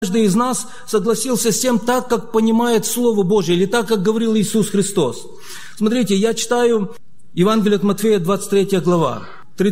каждый из нас согласился с тем так, как понимает Слово Божие, или так, как говорил Иисус Христос. Смотрите, я читаю Евангелие от Матфея, 23 глава,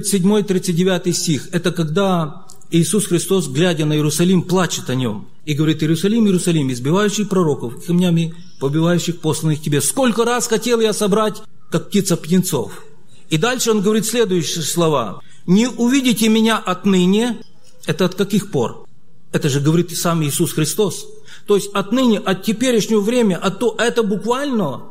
37-39 стих. Это когда Иисус Христос, глядя на Иерусалим, плачет о нем. И говорит: «Иерусалим, Иерусалим, избивающий пророков, камнями побивающих посланных тебе. Сколько раз хотел я собрать, как птица птенцов». И дальше он говорит следующие слова: «Не увидите меня отныне». Это от каких пор? Это же говорит сам Иисус Христос. То есть отныне, от теперешнего времени, это буквально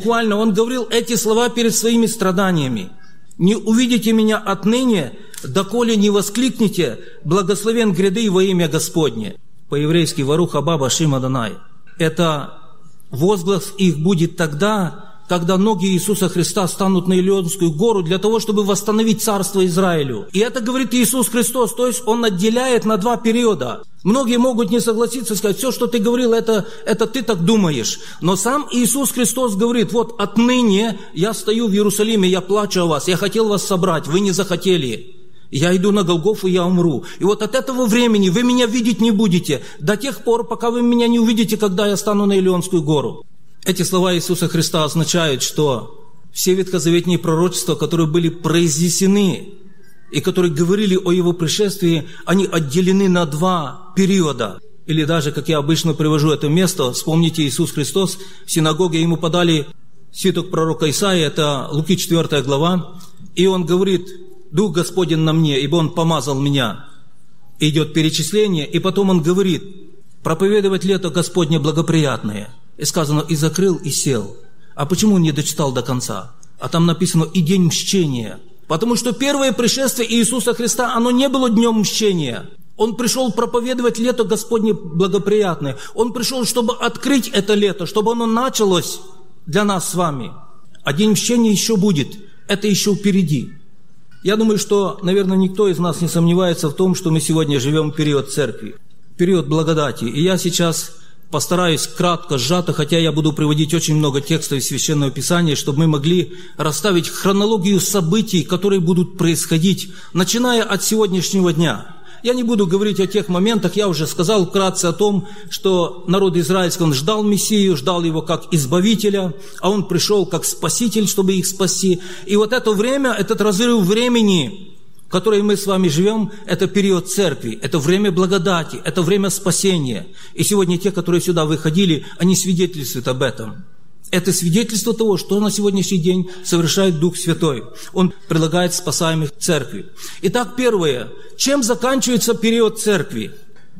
он говорил эти слова перед своими страданиями. «Не увидите меня отныне, доколе не воскликнете: благословен гряды во имя Господне». По-еврейски «Варух Аба Башим Адонай». Это возглас их будет тогда, когда ноги Иисуса Христа станут на Илионскую гору для того, чтобы восстановить царство Израилю. И это говорит Иисус Христос, то есть Он отделяет на два периода. Многие могут не согласиться, сказать: все, что ты говорил, это ты так думаешь. Но сам Иисус Христос говорит: вот отныне я стою в Иерусалиме, я плачу о вас, я хотел вас собрать, вы не захотели. Я иду на Голгофу, я умру. И вот от этого времени вы меня видеть не будете, до тех пор, пока вы меня не увидите, когда я стану на Илионскую гору. Эти слова Иисуса Христа означают, что все ветхозаветные пророчества, которые были произнесены и которые говорили о Его пришествии, они отделены на два периода. Или даже, как я обычно привожу это место, вспомните, Иисус Христос в синагоге, Ему подали свиток пророка Исаии, это Луки 4 глава, и Он говорит: «Дух Господень на мне, ибо Он помазал меня». Идет перечисление, и потом Он говорит: «Проповедовать лето Господне благоприятное». И сказано: «И закрыл, и сел». А почему он не дочитал до конца? А там написано: «И день мщения». Потому что первое пришествие Иисуса Христа, оно не было днем мщения. Он пришел проповедовать лето Господне благоприятное. Он пришел, чтобы открыть это лето, чтобы оно началось для нас с вами. А день мщения еще будет. Это еще впереди. Я думаю, что, наверное, никто из нас не сомневается в том, что мы сегодня живем в период церкви, период благодати. И я сейчас постараюсь кратко, сжато, хотя я буду приводить очень много текстов из Священного Писания, чтобы мы могли расставить хронологию событий, которые будут происходить, начиная от сегодняшнего дня. Я не буду говорить о тех моментах, я уже сказал вкратце о том, что народ израильский, он ждал Мессию, ждал его как избавителя, а он пришел как спаситель, чтобы их спасти. И вот это время, этот разрыв времени, в которой мы с вами живем, это период церкви, это время благодати, это время спасения. И сегодня те, которые сюда выходили, они свидетельствуют об этом. Это свидетельство того, что на сегодняшний день совершает Дух Святой. Он предлагает спасаемых церкви. Итак, первое. Чем заканчивается период церкви?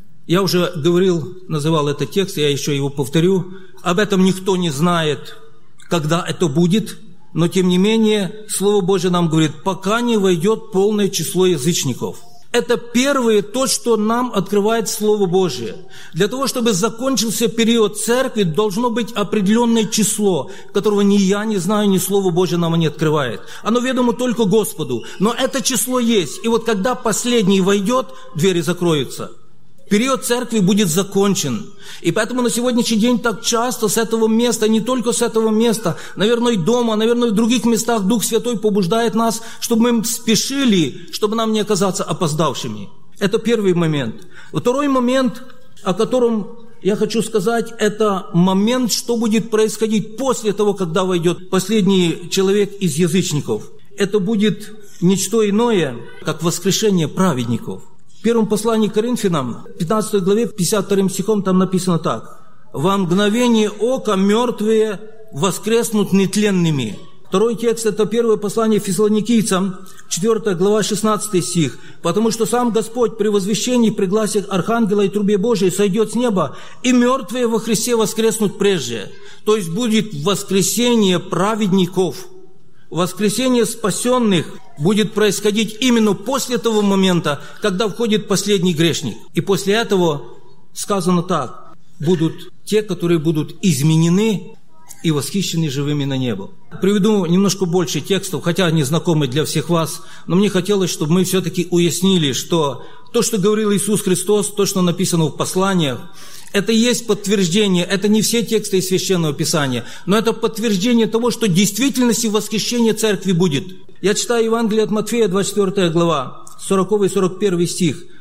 Я уже говорил, называл этот текст, я еще его повторю. Об этом никто не знает, когда это будет. Но, тем не менее, Слово Божие нам говорит: пока не войдет полное число язычников. Это первое, то, что нам открывает Слово Божие. Для того, чтобы закончился период церкви, должно быть определенное число, которого ни я не знаю, ни Слово Божие нам не открывает. Оно ведомо только Господу. Но это число есть. И вот когда последний войдет, двери закроются. Период церкви будет закончен. И поэтому на сегодняшний день так часто с этого места, не только с этого места, наверное, дома, наверное, в других местах Дух Святой побуждает нас, чтобы мы спешили, чтобы нам не оказаться опоздавшими. Это первый момент. Второй момент, о котором я хочу сказать, это момент, что будет происходить после того, когда войдет последний человек из язычников. Это будет ничто иное, как воскрешение праведников. В первом послании к Коринфянам, 15 главе, 52 стихом, там написано так: «Во мгновение ока мертвые воскреснут нетленными». Второй текст – это первое послание Фессалоникийцам, 4 глава, 16 стих. «Потому что сам Господь при возвещении, при гласе Архангела и трубе Божией сойдет с неба, и мертвые во Христе воскреснут прежде». То есть будет воскресение праведников, воскресение спасенных будет происходить именно после того момента, когда входит последний грешник. И после этого сказано так: будут те, которые будут изменены и восхищены живыми на небо. Приведу немножко больше текстов, хотя они знакомы для всех вас, но мне хотелось, чтобы мы все-таки уяснили, что то, что говорил Иисус Христос, то, что написано в посланиях, это и есть подтверждение, это не все тексты из Священного Писания, но это подтверждение того, что в действительности восхищение церкви будет. Я читаю Евангелие от Матфея, 24 глава, 40 и 41 стих.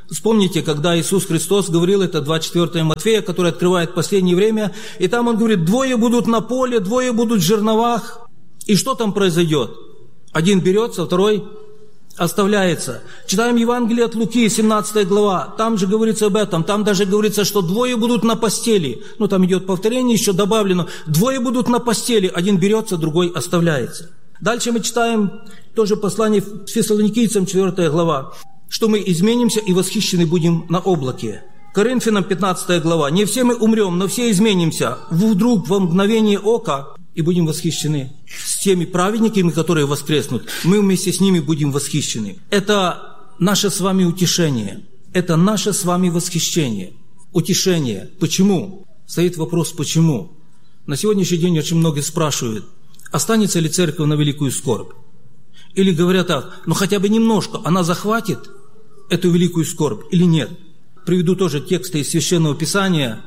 Вспомните, когда Иисус Христос говорил, это 24 Матфея, который открывает последнее время, и там Он говорит, 2 будут на поле, 2 будут в жерновах. И что там произойдет? Один берется, второй оставляется. Читаем Евангелие от Луки, 17 глава, там же говорится об этом, там даже говорится, что 2 будут на постели. Там идет повторение, еще добавлено, 2 будут на постели, один берется, другой оставляется. Дальше мы читаем тоже послание Фессалоникийцам, 4 глава, что мы изменимся и восхищены будем на облаке. Коринфянам, 15 глава, не все мы умрем, но все изменимся, вдруг во мгновение ока, и будем восхищены с теми праведниками, которые воскреснут. Мы вместе с ними будем восхищены. Это наше с вами утешение. Это наше с вами восхищение. Утешение. Почему? Стоит вопрос, почему? На сегодняшний день очень многие спрашивают, останется ли церковь на великую скорбь? Или говорят так, хотя бы немножко, она захватит эту великую скорбь или нет? Приведу тоже тексты из Священного Писания,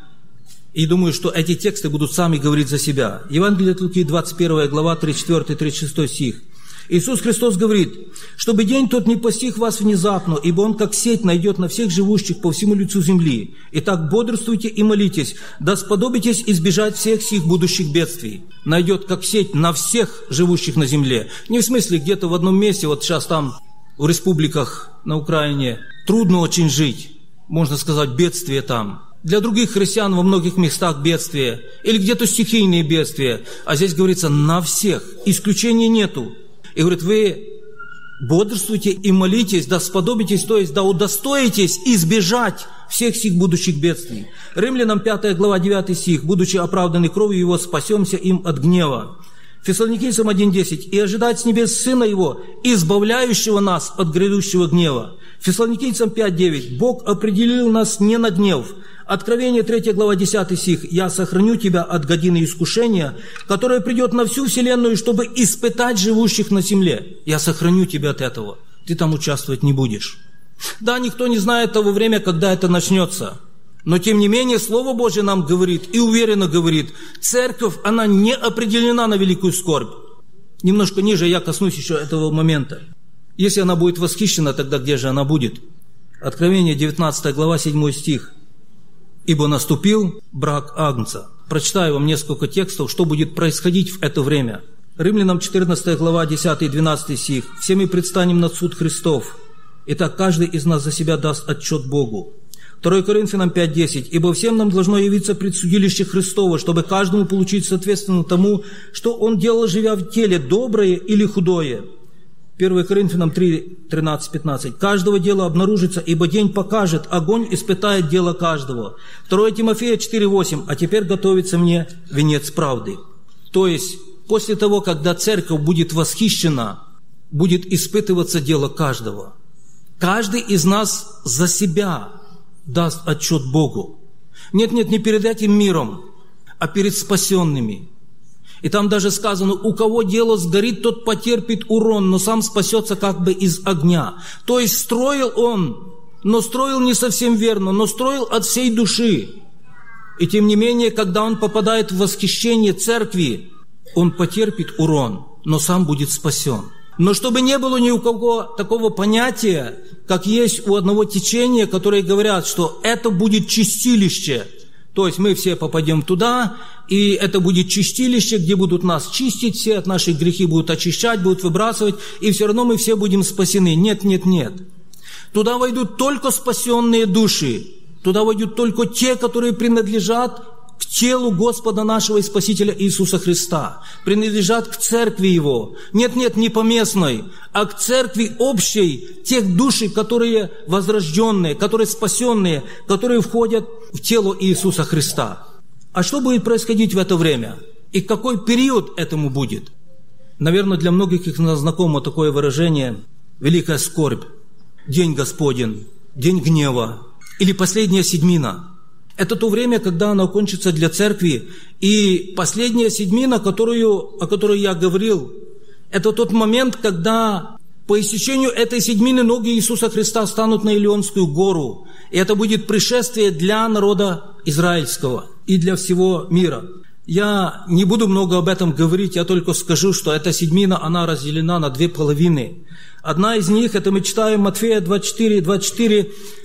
и думаю, что эти тексты будут сами говорить за себя. Евангелие от Луки, 21 глава, 34-36 стих. Иисус Христос говорит, чтобы день тот не постиг вас внезапно, ибо он как сеть найдет на всех живущих по всему лицу земли. Итак, бодрствуйте и молитесь, да сподобитесь избежать всех сих будущих бедствий. Найдет как сеть на всех живущих на земле. Не в смысле где-то в одном месте, вот сейчас там в республиках на Украине трудно очень жить, можно сказать, бедствие там. Для других христиан во многих местах бедствия, или где-то стихийные бедствия, а здесь говорится на всех, исключений нету. И говорит, вы бодрствуйте и молитесь, да сподобитесь, то есть да удостоитесь избежать всех сих будущих бедствий. Римлянам 5 глава 9 стих, будучи оправданы кровью Его, спасемся им от гнева. Фессалоникийцам 1:10, и ожидать с небес Сына Его, избавляющего нас от грядущего гнева. Фессалоникийцам 5:9, Бог определил нас не на гнев. Откровение 3 глава 10 стих, «Я сохраню тебя от годины искушения, которое придет на всю вселенную, чтобы испытать живущих на земле». Я сохраню тебя от этого. Ты там участвовать не будешь. Да, никто не знает того времени, когда это начнется. Но тем не менее, Слово Божье нам говорит и уверенно говорит, церковь, она не определена на великую скорбь. Немножко ниже я коснусь еще этого момента. Если она будет восхищена, тогда где же она будет? Откровение 19 глава 7 стих. «Ибо наступил брак Агнца». Прочитаю вам несколько текстов, что будет происходить в это время. Римлянам 14 глава 10 и 12 стих. «Все мы предстанем над суд Христов. Итак, каждый из нас за себя даст отчет Богу». 2 Коринфянам 5:10. «Ибо всем нам должно явиться предсудилище Христово, чтобы каждому получить соответственно тому, что он делал, живя в теле, доброе или худое». 1 Коринфянам 3:13-15. «Каждого дела обнаружится, ибо день покажет, огонь испытает дело каждого». 2 Тимофея 4:8. «А теперь готовится мне венец правды». То есть, после того, когда церковь будет восхищена, будет испытываться дело каждого. Каждый из нас за себя даст отчет Богу. Нет, не перед этим миром, а перед спасенными. И там даже сказано, у кого дело сгорит, тот потерпит урон, но сам спасется как бы из огня. То есть строил он, но строил не совсем верно, но строил от всей души. И тем не менее, когда он попадает в восхищение церкви, он потерпит урон, но сам будет спасен. Но чтобы не было ни у кого такого понятия, как есть у одного течения, которые говорят, что это будет чистилище. То есть мы все попадем туда, и это будет чистилище, где будут нас чистить, все от наших грехи будут очищать, будут выбрасывать, и все равно мы все будем спасены. Нет. Туда войдут только спасенные души, туда войдут только те, которые принадлежат к телу Господа нашего и Спасителя Иисуса Христа, принадлежат к церкви Его. Нет, не поместной, а к церкви общей, тех души, которые возрожденные, которые спасенные, которые входят в тело Иисуса Христа. А что будет происходить в это время? И какой период этому будет? Наверное, для многих из нас знакомо такое выражение «великая скорбь», «день Господень», «день гнева» или «последняя седьмина». Это то время, когда она кончится для церкви. И последняя седьмина, о которой я говорил, это тот момент, когда по истечению этой седьмины ноги Иисуса Христа станут на Илионскую гору. И это будет пришествие для народа израильского и для всего мира. Я не буду много об этом говорить, я только скажу, что эта седьмина, она разделена на 2 половины. Одна из них, это мы читаем Матфея 24,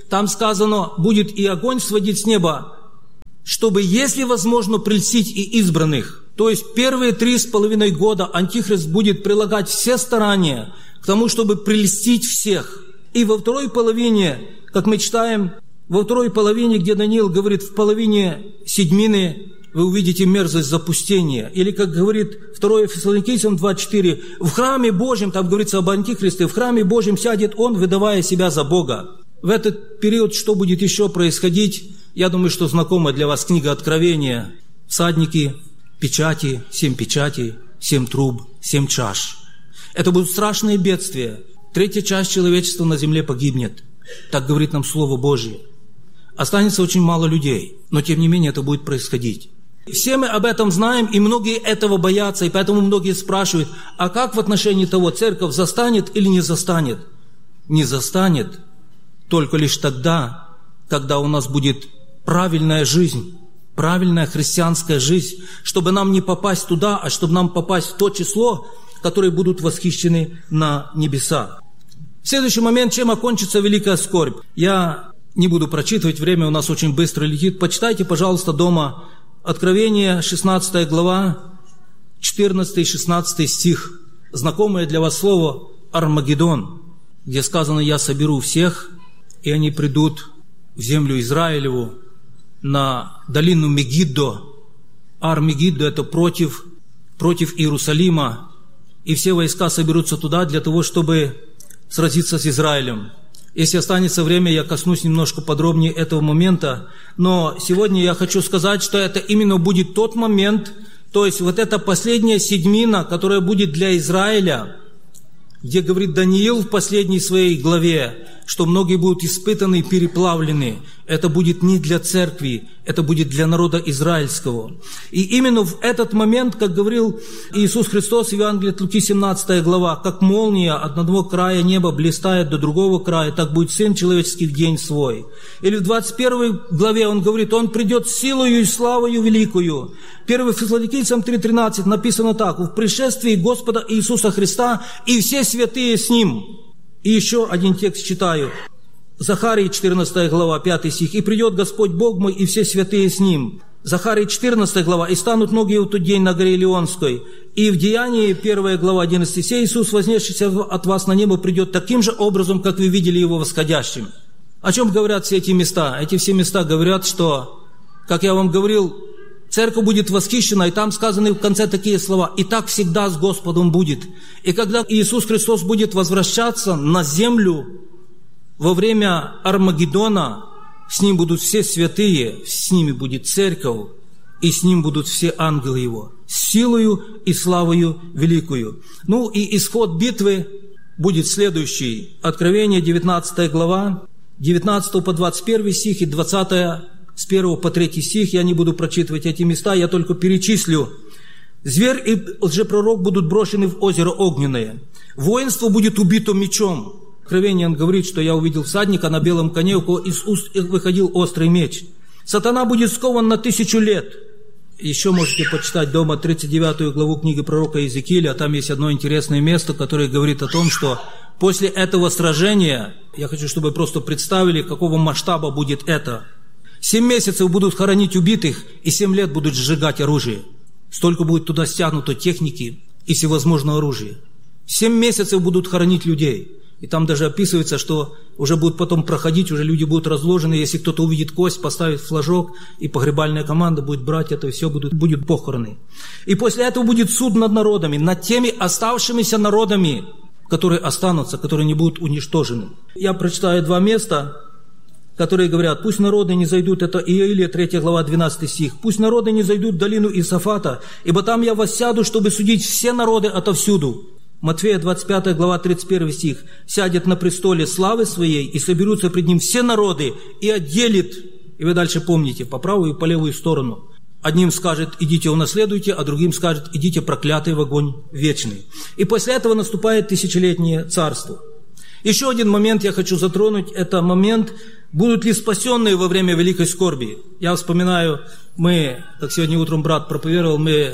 там сказано, будет и огонь сводить с неба, чтобы, если возможно, прельстить и избранных. То есть первые 3,5 года Антихрист будет прилагать все старания к тому, чтобы прельстить всех. И во второй половине, как мы читаем, во второй половине, где Даниил говорит, в половине седьмины вы увидите мерзость запустения. Или, как говорит 2 Фессалоникийцам 2:4, в храме Божьем, там говорится об Антихристе, в храме Божьем сядет он, выдавая себя за Бога. В этот период что будет еще происходить? Я думаю, что знакома для вас книга Откровения. Всадники, печати, 7 печатей, 7 труб, 7 чаш. Это будут страшные бедствия. 3 часть человечества на земле погибнет. Так говорит нам Слово Божье. Останется очень мало людей, но тем не менее это будет происходить. Все мы об этом знаем, и многие этого боятся, и поэтому многие спрашивают, а как в отношении того, церковь застанет или не застанет? Не застанет только лишь тогда, когда у нас будет правильная жизнь, правильная христианская жизнь, чтобы нам не попасть туда, а чтобы нам попасть в то число, которые будут восхищены на небеса. В следующий момент, чем окончится великая скорбь? Я не буду прочитывать, время у нас очень быстро летит. Почитайте, пожалуйста, дома Откровение, 16 глава, 14 и 16 стих. Знакомое для вас слово «Армагеддон», где сказано «Я соберу всех, и они придут в землю Израилеву, на долину Мегиддо». Ар-Мегиддо – это против Иерусалима, и все войска соберутся туда для того, чтобы сразиться с Израилем. Если останется время, я коснусь немножко подробнее этого момента. Но сегодня я хочу сказать, что это именно будет тот момент, то есть вот эта последняя седьмина, которая будет для Израиля, где говорит Даниил в последней своей главе, что многие будут испытаны и переплавлены. Это будет не для церкви, это будет для народа израильского. И именно в этот момент, как говорил Иисус Христос в Евангелии от Луки, 17 глава, как молния от одного края неба блистает до другого края, так будет Сын Человеческий в день свой. Или в 21 главе он говорит, он придет силою и славою великую. 1 Фессалоникийцам 3:13 написано так, в пришествии Господа Иисуса Христа и все святые с Ним. И еще один текст читаю. Захарии 14 глава, 5 стих. «И придет Господь Бог мой, и все святые с Ним». Захарии 14 глава. «И станут многие в тот день на горе Илионской». И в Деянии 1 глава, 11 стих. «Иисус, вознесшийся от вас на небо, придет таким же образом, как вы видели Его восходящим». О чем говорят все эти места? Эти все места говорят, что, как я вам говорил, церковь будет восхищена, и там сказаны в конце такие слова, «И так всегда с Господом будет». И когда Иисус Христос будет возвращаться на землю во время Армагеддона, с Ним будут все святые, с ними будет церковь, и с Ним будут все ангелы Его, с силою и славою великую. Ну и исход битвы будет следующий. Откровение, 19 глава, 19 по 21 стих и 20 с 1 по 3 стих, я не буду прочитывать эти места, я только перечислю. «Зверь и лжепророк будут брошены в озеро огненное. Воинство будет убито мечом». Откровение он говорит, что я увидел всадника на белом коне, у кого из уст выходил острый меч. «Сатана будет скован на 1000 лет». Еще можете почитать дома 39 главу книги пророка Иезекииля, там есть одно интересное место, которое говорит о том, что после этого сражения, я хочу, чтобы вы просто представили, какого масштаба будет это. 7 месяцев будут хоронить убитых, и 7 лет будут сжигать оружие. Столько будет туда стянуто техники и всевозможного оружия. 7 месяцев будут хоронить людей. И там даже описывается, что уже будут потом проходить, уже люди будут разложены. Если кто-то увидит кость, поставит флажок, и погребальная команда будет брать это, и все будет похороны. И после этого будет суд над народами, над теми оставшимися народами, которые останутся, которые не будут уничтожены. Я прочитаю 2 места, которые говорят, пусть народы не зайдут, это Иеилия 3 глава 12 стих, пусть народы не зайдут в долину Иосафата, ибо там я воссяду, чтобы судить все народы отовсюду. Матфея 25 глава 31 стих, сядет на престоле славы своей, и соберутся пред ним все народы, и отделит, и вы дальше помните, по правую и по левую сторону. Одним скажет, идите унаследуйте, а другим скажет, идите проклятые в огонь вечный. И после этого наступает тысячелетнее царство. Еще один момент я хочу затронуть, это момент, будут ли спасенные во время великой скорби. Я вспоминаю, мы, как сегодня утром брат проповедовал, мы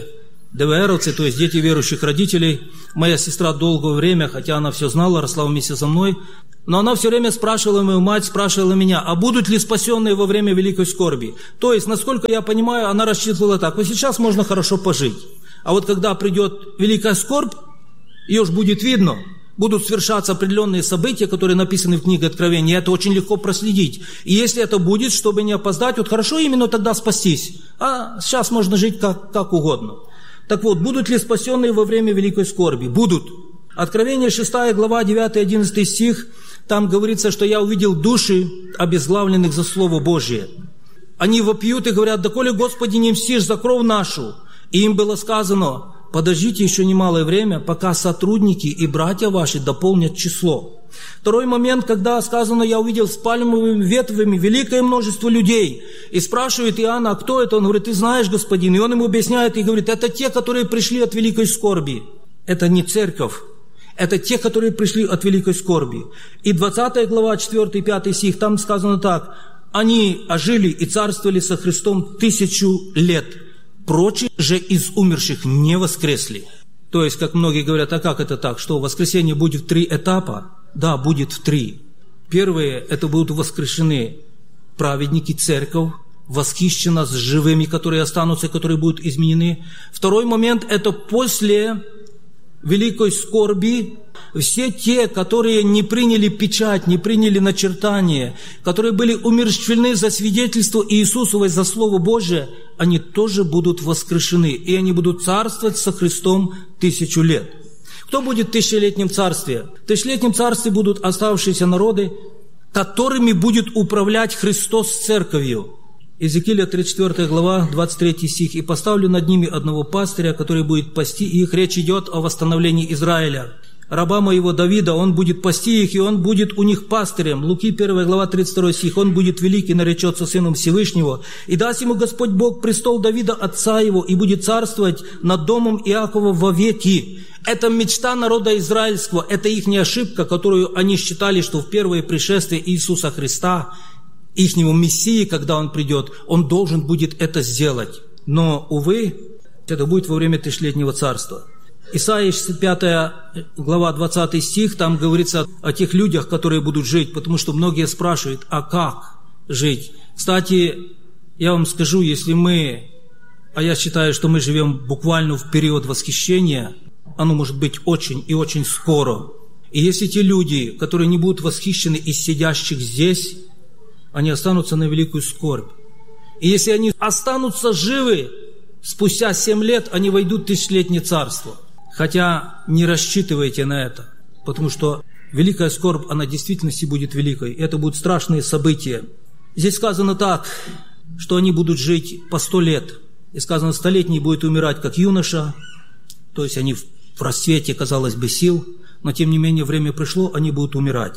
ДВРовцы, то есть дети верующих родителей. Моя сестра долгое время, хотя она все знала, росла вместе со мной, но она все время спрашивала мою мать, спрашивала меня, а будут ли спасенные во время великой скорби? То есть, насколько я понимаю, она рассчитывала так: вот сейчас можно хорошо пожить, а вот когда придет великая скорбь, ее уж будет видно, будут совершаться определенные события, которые написаны в книге Откровения, и это очень легко проследить. И если это будет, чтобы не опоздать, вот хорошо именно тогда спастись, а сейчас можно жить как угодно. Так вот, будут ли спасенные во время великой скорби? Будут. Откровение 6 глава, 9-11 стих, там говорится, что я увидел души, обезглавленных за Слово Божие. Они вопьют и говорят: доколе, Господи, не мстишь за кровь нашу? И им было сказано: подождите еще немалое время, пока сотрудники и братья ваши дополнят число. Второй момент, когда сказано: я увидел с пальмовыми ветвями великое множество людей. И спрашивает Иоанна: а кто это? Он говорит: ты знаешь, Господин. И он ему объясняет и говорит: это те, которые пришли от великой скорби. Это не церковь. Это те, которые пришли от великой скорби. И 20 глава, 4-5 стих, там сказано так: они ожили и царствовали со Христом 1000 лет. Прочие же из умерших не воскресли. То есть, как многие говорят, а как это так? Что воскресение будет в 3 этапа? Да, будет в 3. Первые, это будут воскрешены праведники, церковь, восхищена с живыми, которые останутся, которые будут изменены. Второй момент, это после великой скорби все те, которые не приняли печать, не приняли начертание, которые были умерщвлены за свидетельство Иисусова и за Слово Божие, они тоже будут воскрешены, и они будут царствовать со Христом 1000 лет. Кто будет в тысячелетнем царстве? В тысячелетнем царстве будут оставшиеся народы, которыми будет управлять Христос с церковью. Иезекииля 34 глава, 23 стих. «И поставлю над ними одного пастыря, который будет пасти их». Речь идет о восстановлении Израиля. Раба моего Давида, он будет пасти их, и он будет у них пастырем. Луки 1 глава, 32 стих. «Он будет великий, наречется сыном Всевышнего, и даст ему Господь Бог престол Давида, отца его, и будет царствовать над домом Иакова вовеки». Это мечта народа израильского, это их не ошибка, которую они считали, что в первое пришествие Иисуса Христа, ихнему Мессии, когда Он придет, Он должен будет это сделать. Но, увы, это будет во время тысячелетнего царства. Исайя 65 глава, 20 стих, там говорится о тех людях, которые будут жить, потому что многие спрашивают, а как жить? Кстати, я вам скажу, если мы, а я считаю, что мы живем буквально в период восхищения, оно может быть очень и очень скоро. И если те люди, которые не будут восхищены из сидящих здесь, они останутся на великую скорбь. И если они останутся живы, спустя 7 лет они войдут в тысячелетнее царство. Хотя не рассчитывайте на это, потому что великая скорбь, она в действительности будет великой. И это будут страшные события. Здесь сказано так, что они будут жить по 100 лет. И сказано, 100-летний будет умирать как юноша, то есть они в расцвете, казалось бы, сил, но тем не менее время пришло, они будут умирать.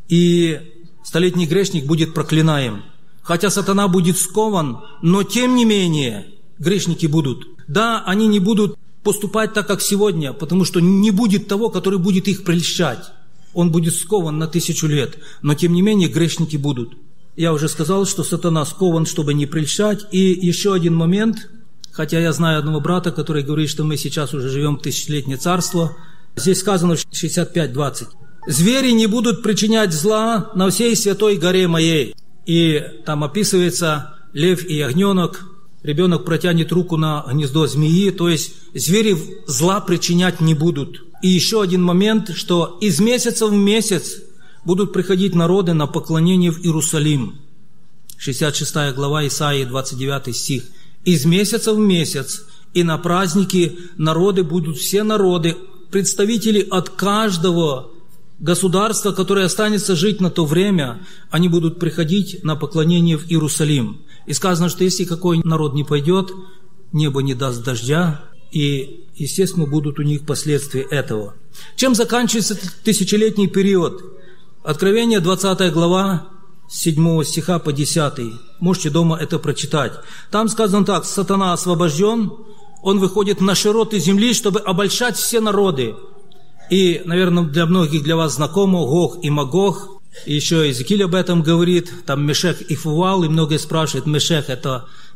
И 100-летний грешник будет проклинаем. Хотя сатана будет скован, но тем не менее грешники будут. Да, они не будут поступать так, как сегодня, потому что не будет того, который будет их прельщать. Он будет скован на 1000 лет, но тем не менее грешники будут. Я уже сказал, что сатана скован, чтобы не прельщать. И еще один момент, хотя я знаю одного брата, который говорит, что мы сейчас уже живем в тысячелетнее царство. Здесь сказано в 65:20. «Звери не будут причинять зла на всей святой горе моей». И там описывается лев и ягненок. Ребенок протянет руку на гнездо змеи, то есть звери зла причинять не будут. И еще один момент, что из месяца в месяц будут приходить народы на поклонение в Иерусалим. 66 глава Исаии, 29 стих. «Из месяца в месяц и на праздники народы будут, все народы, представители от каждого государства, которое останется жить на то время, они будут приходить на поклонение в Иерусалим». И сказано, что если какой народ не пойдет, небо не даст дождя, и, естественно, будут у них последствия этого. Чем заканчивается этот тысячелетний период? Откровение, 20 глава, с 7 стиха по 10. Можете дома это прочитать. Там сказано так: «Сатана освобожден, он выходит на широты земли, чтобы обольщать все народы». И, наверное, для многих для вас знакомо Гог и Магог. И еще Иезекииль об этом говорит. Там Мешех и Фувал. И многие спрашивают, Мешех это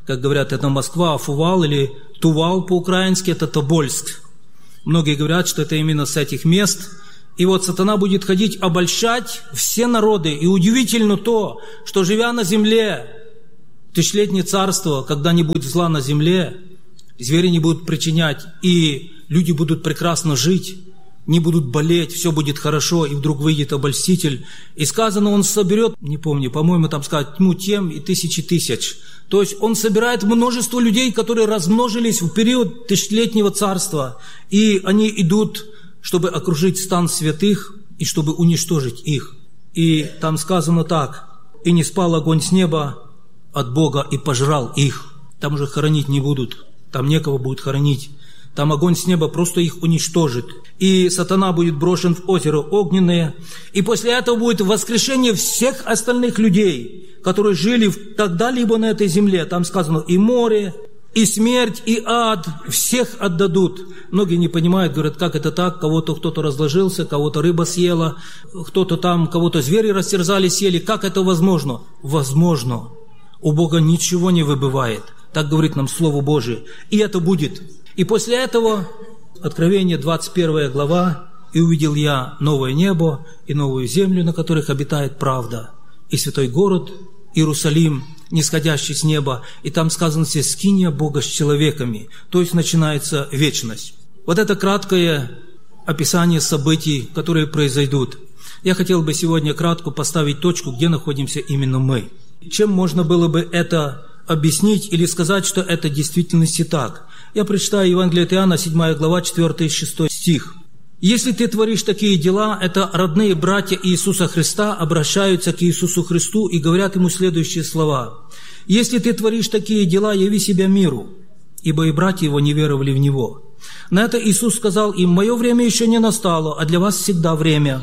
как говорят, это Москва, Афувал или Тувал по-украински, это Тобольск. Многие говорят, что это именно с этих мест. И вот сатана будет ходить, обольщать все народы. И удивительно то, что живя на земле, тысячелетнее царство, когда не будет зла на земле, звери не будут причинять, и люди будут прекрасно жить, не будут болеть, все будет хорошо, и вдруг выйдет обольститель. И сказано, он соберет, не помню, по-моему, там сказать, тьму тем и тысячи тысяч. То есть он собирает множество людей, которые размножились в период тысячелетнего царства, и они идут, чтобы окружить стан святых и чтобы уничтожить их. И там сказано так: «И не спал огонь с неба от Бога и пожрал их». Там уже хоронить не будут, там некого будет хоронить. Там огонь с неба просто их уничтожит. И сатана будет брошен в озеро огненное. И после этого будет воскрешение всех остальных людей, которые жили когда-либо на этой земле. Там сказано, и море, и смерть, и ад, всех отдадут. Многие не понимают, говорят, как это так, кого-то кто-то разложился, кого-то рыба съела, кто-то там, кого-то звери растерзали, съели. Как это возможно? Возможно. У Бога ничего не выбывает. Так говорит нам Слово Божие. И это будет. И после этого, Откровение 21 глава, «И увидел я новое небо и новую землю, на которых обитает правда, и святой город Иерусалим, нисходящий с неба». И там сказано здесь «скиния Бога с человеками», то есть начинается вечность. Вот это краткое описание событий, которые произойдут. Я хотел бы сегодня кратко поставить точку, где находимся именно мы. Чем можно было бы это объяснить или сказать, что это в действительности так? Я прочитаю Евангелие от Иоанна, 7 глава, 4 и 6 стих. «Если ты творишь такие дела, это родные братья Иисуса Христа обращаются к Иисусу Христу и говорят Ему следующие слова. Если ты творишь такие дела, яви себя миру, ибо и братья Его не веровали в Него. На это Иисус сказал им, мое время еще не настало, а для вас всегда время.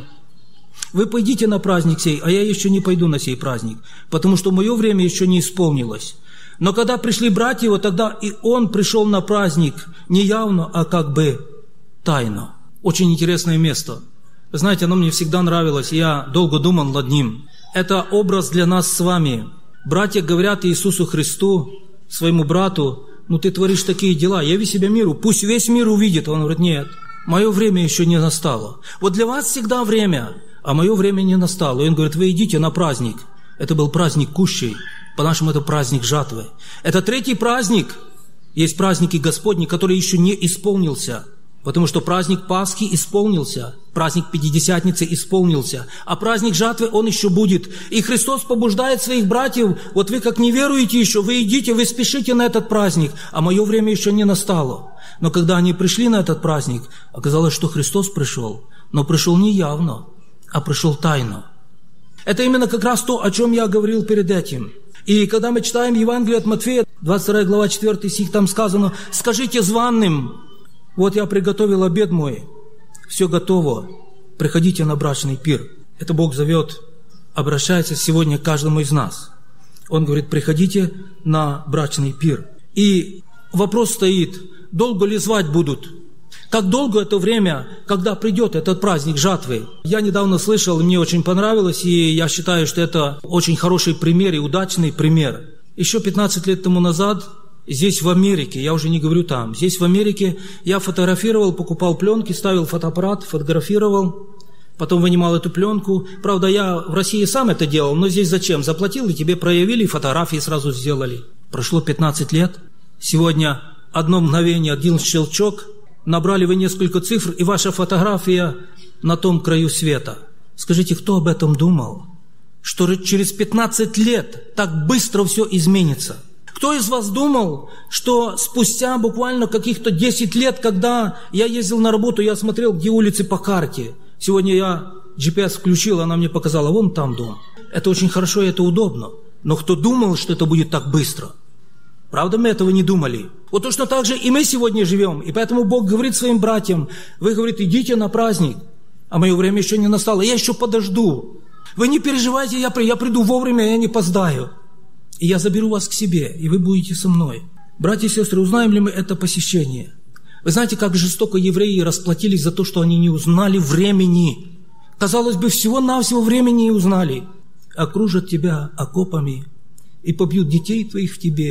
Вы пойдите на праздник сей, а я еще не пойду на сей праздник, потому что мое время еще не исполнилось. Но когда пришли братья Его, тогда и Он пришел на праздник не явно, а как бы тайно». Очень интересное место. Вы знаете, оно мне всегда нравилось, я долго думал над ним. Это образ для нас с вами. Братья говорят Иисусу Христу, своему брату, ну ты творишь такие дела, яви себя миру, пусть весь мир увидит. Он говорит, нет, мое время еще не настало. Вот для вас всегда время, а мое время не настало. И он говорит, вы идите на праздник. Это был праздник кущей. По-нашему, это праздник жатвы. Это третий праздник. Есть праздники Господни, который еще не исполнился. Потому что праздник Пасхи исполнился. Праздник Пятидесятницы исполнился. А праздник жатвы, он еще будет. И Христос побуждает своих братьев, вот вы как не веруете еще, вы идите, вы спешите на этот праздник, а мое время еще не настало. Но когда они пришли на этот праздник, оказалось, что Христос пришел. Но пришел не явно, а пришел тайно. Это именно как раз то, о чем я говорил перед этим. И когда мы читаем Евангелие от Матфея, 22 глава, 4 стих, там сказано, «Скажите званым, вот я приготовил обед мой, все готово, приходите на брачный пир». Это Бог зовет, обращается сегодня к каждому из нас. Он говорит, приходите на брачный пир. И вопрос стоит, долго ли звать будут? Как долго это время, когда придет этот праздник жатвы? Я недавно слышал, мне очень понравилось, и я считаю, что это очень хороший пример и удачный пример. Еще 15 лет тому назад здесь в Америке, я уже не говорю там, здесь в Америке я фотографировал, покупал пленки, ставил фотоаппарат, фотографировал, потом вынимал эту пленку. Правда, я в России сам это делал, но здесь зачем? Заплатил, и тебе проявили, фотографии сразу сделали. Прошло 15 лет, сегодня одно мгновение, один щелчок, набрали вы несколько цифр, и ваша фотография на том краю света. Скажите, кто об этом думал? Что через 15 лет так быстро все изменится? Кто из вас думал, что спустя буквально каких-то 10 лет, когда я ездил на работу, я смотрел, где улицы по карте. Сегодня я GPS включил, она мне показала, вон там дом. Это очень хорошо и это удобно. Но кто думал, что это будет так быстро? Правда, мы этого не думали? Вот точно так же и мы сегодня живем. И поэтому Бог говорит своим братьям, вы, говорит, идите на праздник, а мое время еще не настало, я еще подожду. Вы не переживайте, я приду вовремя, я не опоздаю. И я заберу вас к себе, и вы будете со мной. Братья и сестры, узнаем ли мы это посещение? Вы знаете, как жестоко евреи расплатились за то, что они не узнали времени. Казалось бы, всего-навсего времени не узнали. Окружат тебя окопами и побьют детей твоих в тебе,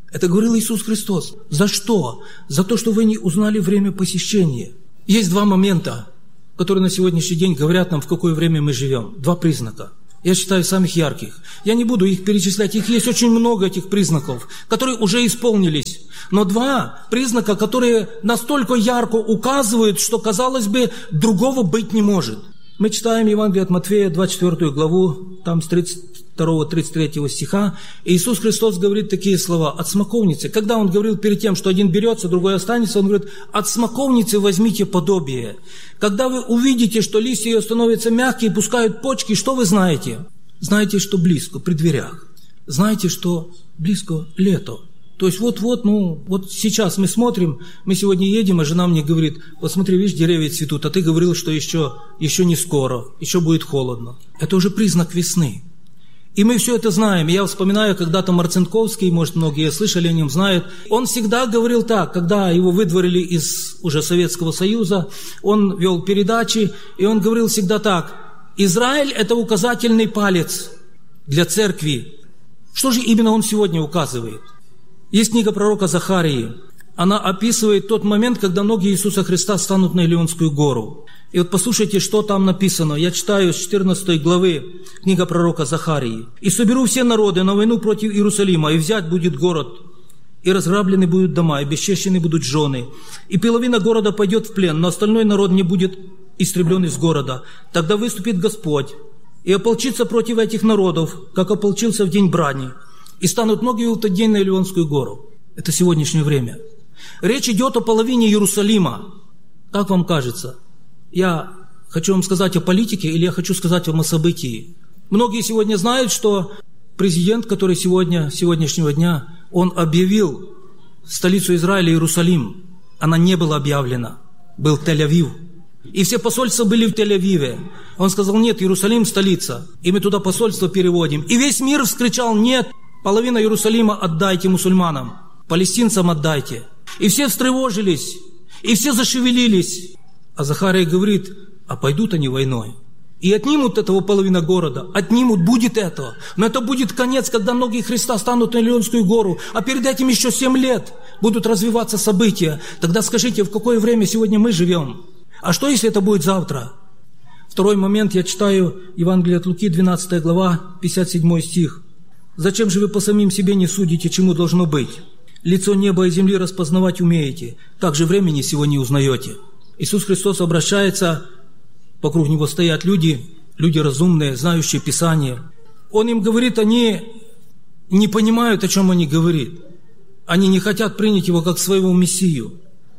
Это говорил Иисус Христос. За что? За то, что вы не узнали время посещения. Есть два момента, которые на сегодняшний день говорят нам, в какое время мы живем. Два признака. Я считаю, самых ярких. Я не буду их перечислять. Их есть очень много, этих признаков, которые уже исполнились. Но два признака, которые настолько ярко указывают, что, казалось бы, другого быть не может. Мы читаем Евангелие от Матфея, 24 главу, там с 32-33 стиха. И Иисус Христос говорит такие слова: «От смоковницы». Когда Он говорил перед тем, что один берется, другой останется, Он говорит: «От смоковницы возьмите подобие». Когда вы увидите, что листья ее становятся мягкие, пускают почки, что вы знаете? Знаете, что близко, при дверях. Знаете, что близко лето. То есть вот сейчас мы смотрим, мы сегодня едем, а жена мне говорит: вот смотри, видишь, деревья цветут, а ты говорил, что еще не скоро, еще будет холодно. Это уже признак весны. И мы все это знаем. Я вспоминаю, когда-то Марцинковский, может, многие слышали о нем, знают, он всегда говорил так, когда его выдворили из уже Советского Союза, он вел передачи, и он говорил всегда так: Израиль – это указательный палец для церкви. Что же именно он сегодня указывает? Есть книга пророка Захарии. Она описывает тот момент, когда ноги Иисуса Христа станут на Илионскую гору. И вот послушайте, что там написано. Я читаю с 14 главы книга пророка Захарии. «И соберу все народы на войну против Иерусалима, и взять будет город, и разграблены будут дома, и бесчещены будут жены. И половина города пойдет в плен, но остальной народ не будет истреблен из города. Тогда выступит Господь и ополчится против этих народов, как ополчился в день брани. И станут ноги в тот день на Илионскую гору». Это сегодняшнее время. Речь идет о половине Иерусалима. Как вам кажется? Я хочу вам сказать о политике или я хочу сказать вам о событии? Многие сегодня знают, что президент, который сегодняшнего дня, он объявил столицу Израиля Иерусалим. Она не была объявлена. Был Тель-Авив. И все посольства были в Тель-Авиве. Он сказал: нет, Иерусалим столица. И мы туда посольство переводим. И весь мир вскричал: нет, половина Иерусалима отдайте мусульманам, палестинцам отдайте. И все встревожились, и все зашевелились. А Захария говорит: а пойдут они войной. И отнимут этого половина города, отнимут, будет это. Но это будет конец, когда ноги Христа станут на Илионскую гору. А перед этим еще 7 лет будут развиваться события. Тогда скажите, в какое время сегодня мы живем? А что, если это будет завтра? Второй момент, я читаю Евангелие от Луки, 12 глава, 57 стих. «Зачем же вы по самим себе не судите, чему должно быть? Лицо неба и земли распознавать умеете, как же времени сего не узнаете». Иисус Христос обращается, вокруг Него стоят люди разумные, знающие Писание. Он им говорит, они не понимают, о чем Он говорит. Они не хотят принять Его как своего Мессию.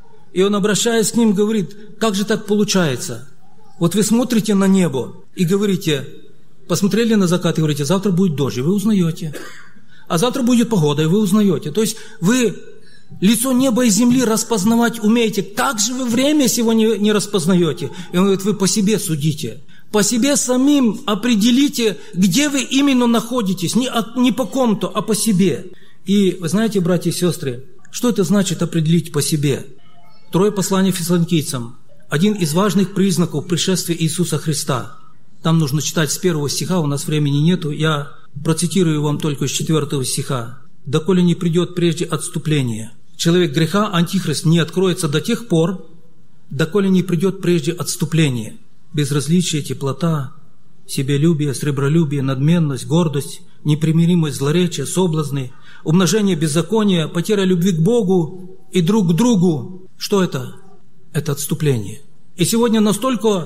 И Он, обращаясь к ним, говорит: как же так получается? Вот вы смотрите на небо и говорите, посмотрели на закат и говорите: завтра будет дождь, и вы узнаете. А завтра будет погода, и вы узнаете. То есть вы лицо неба и земли распознавать умеете. Как же вы время сего не распознаете? И Он говорит: вы по себе судите. По себе самим определите, где вы именно находитесь. Не по ком-то, а по себе. И вы знаете, братья и сестры, что это значит определить по себе? Второе послание Фессалоникийцам. Один из важных признаков пришествия Иисуса Христа. Там нужно читать с 1 стиха, у нас времени нету. Я процитирую вам только с 4 стиха. «Доколе не придет прежде отступление. Человек греха, антихрист, не откроется до тех пор, доколе не придет прежде отступление. Безразличие, теплота, себялюбие, сребролюбие, надменность, гордость, непримиримость, злоречие, соблазны, умножение беззакония, потеря любви к Богу и друг к другу». Что это? Это отступление. И сегодня настолько,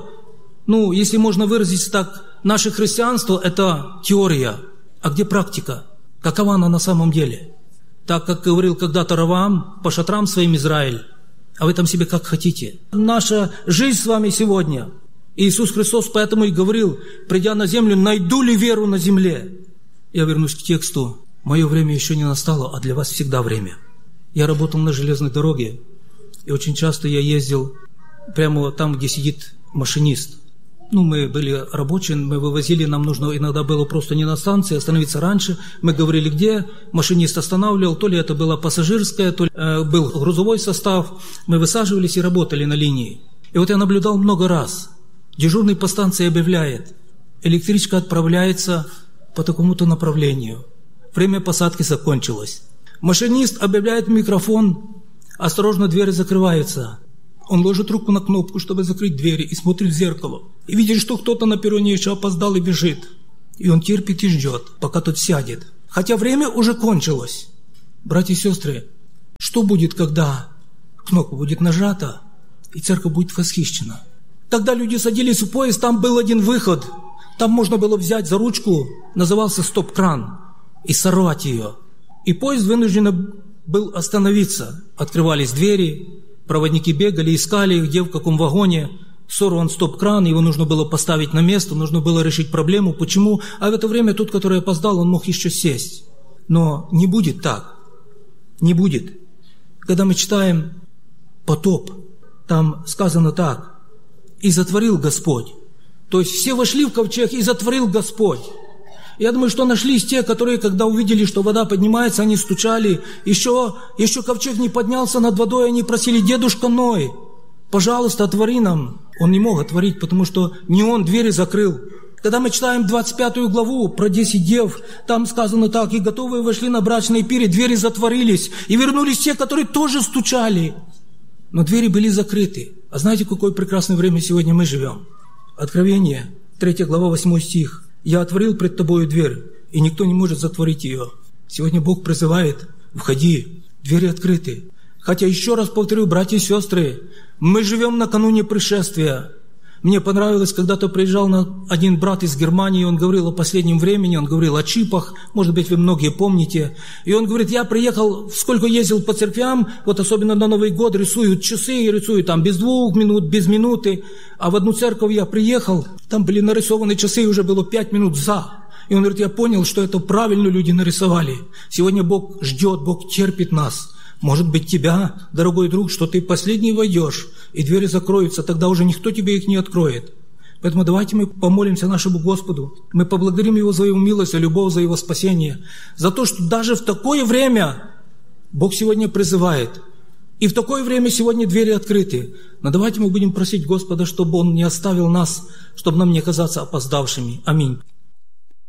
если можно выразиться так, наше христианство – это теория. А где практика? Какова она на самом деле? Так, как говорил когда-то Раваам: по шатрам своим Израиль, а вы там себе как хотите. Наша жизнь с вами сегодня. Иисус Христос поэтому и говорил, придя на землю: найду ли веру на земле? Я вернусь к тексту. Мое время еще не настало, а для вас всегда время. Я работал на железной дороге, и очень часто я ездил прямо там, где сидит машинист. Мы были рабочие, мы вывозили, нам нужно иногда было просто не на станции, остановиться раньше. Мы говорили, где, машинист останавливал, то ли это была пассажирская, то ли был грузовой состав. Мы высаживались и работали на линии. И вот я наблюдал много раз. Дежурный по станции объявляет: электричка отправляется по такому-то направлению. Время посадки закончилось. Машинист объявляет в микрофон: осторожно, двери закрываются. Он ложит руку на кнопку, чтобы закрыть двери, и смотрит в зеркало. И видит, что кто-то на перроне еще опоздал и бежит. И он терпит и ждет, пока тот сядет. Хотя время уже кончилось. Братья и сестры, что будет, когда кнопка будет нажата, и церковь будет восхищена? Тогда люди садились в поезд, там был один выход. Там можно было взять за ручку, назывался стоп-кран, и сорвать ее. И поезд вынужден был остановиться. Открывались двери, проводники бегали, искали, где, в каком вагоне. Сорван стоп-кран, его нужно было поставить на место, нужно было решить проблему. Почему? А в это время тот, который опоздал, он мог еще сесть. Но не будет так. Не будет. Когда мы читаем потоп, там сказано так: «И затворил Господь». То есть все вошли в ковчег, и затворил Господь. Я думаю, что нашлись те, которые, когда увидели, что вода поднимается, они стучали. Еще ковчег не поднялся над водой, они просили: «Дедушка Ной, пожалуйста, отвори нам». Он не мог отворить, потому что не он двери закрыл. Когда мы читаем 25 главу про 10 дев, там сказано так: «И готовые вошли на брачные пиры, двери затворились, и вернулись те, которые тоже стучали». Но двери были закрыты. А знаете, в какое прекрасное время сегодня мы живем? Откровение, 3 глава, 8 стих. «Я отворил пред тобою дверь, и никто не может затворить ее». Сегодня Бог призывает: входи, двери открыты. Хотя, еще раз повторю, братья и сестры, мы живем накануне пришествия. Мне понравилось, когда-то приезжал один брат из Германии, он говорил о последнем времени, он говорил о чипах, может быть, вы многие помните. И он говорит: я приехал, сколько ездил по церквям, вот особенно на Новый год, рисуют часы, и рисуют там без 2 минут, без минуты. А в одну церковь я приехал, там были нарисованы часы, и уже было 5 минут за. И он говорит: я понял, что это правильно люди нарисовали. Сегодня Бог ждет, Бог терпит нас. Может быть, тебя, дорогой друг, что ты последний войдешь, и двери закроются, тогда уже никто тебе их не откроет. Поэтому давайте мы помолимся нашему Господу. Мы поблагодарим Его за Его милость, за любовь, за Его спасение. За то, что даже в такое время Бог сегодня призывает. И в такое время сегодня двери открыты. Но давайте мы будем просить Господа, чтобы Он не оставил нас, чтобы нам не оказаться опоздавшими. Аминь.